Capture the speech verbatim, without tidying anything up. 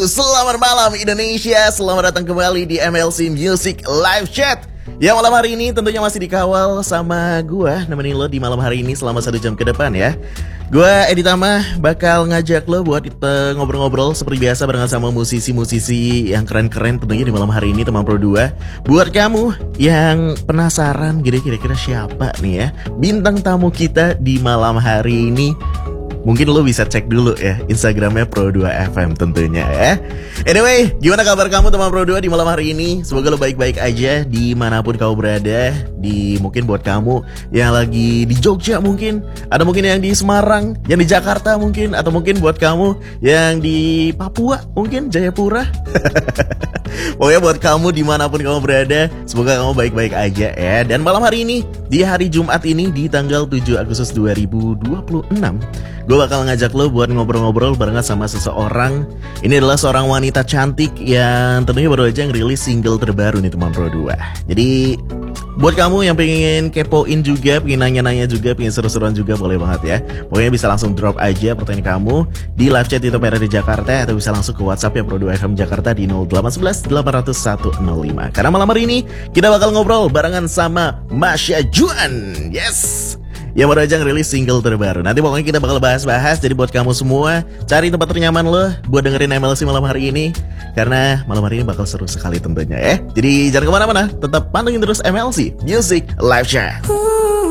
Selamat malam Indonesia, selamat datang kembali di M L C Music Live Chat. Ya, malam hari ini tentunya masih dikawal sama gua nemenin lo di malam hari ini selama satu jam ke depan ya. Gua Edi Tama bakal ngajak lo buat kita ngobrol-ngobrol seperti biasa barengan sama musisi-musisi yang keren-keren tentunya di malam hari ini teman Pro dua. Buat kamu yang penasaran kira-kira siapa nih ya bintang tamu kita di malam hari ini, mungkin lo bisa cek dulu ya Instagramnya Pro dua F M tentunya ya. Anyway, gimana kabar kamu teman Pro dua di malam hari ini? Semoga lo baik-baik aja dimanapun kau berada. Di mungkin buat kamu yang lagi di Jogja mungkin, ada mungkin yang di Semarang, yang di Jakarta mungkin, atau mungkin buat kamu yang di Papua mungkin, Jayapura. Pokoknya buat kamu dimanapun kamu berada, semoga kamu baik-baik aja ya. Dan malam hari ini, di hari Jumat ini, di tanggal tujuh Agustus dua ribu dua puluh enam, gue bakal ngajak lo buat ngobrol-ngobrol barengan sama seseorang. Ini adalah seorang wanita cantik yang tentunya baru aja ngerilis single terbaru nih teman Pro dua. Jadi buat kamu yang pengen kepoin juga, pengen nanya-nanya juga, pengen seru-seruan juga, boleh banget ya. Pokoknya bisa langsung drop aja pertanyaan kamu di live chat itu P R D Jakarta, atau bisa langsung ke WhatsApp ya Pro dua F M Jakarta di nol delapan satu satu delapan nol satu nol lima. Karena malam hari ini kita bakal ngobrol barengan sama Masya Juan. Yes, yang baru aja ngerilis single terbaru. Nanti pokoknya kita bakal bahas-bahas. Jadi buat kamu semua, cari tempat ternyaman lo buat dengerin M L C malam hari ini, karena malam hari ini bakal seru sekali tentunya ya. Jadi jangan kemana-mana, tetap pantengin terus M L C Music Live Chat.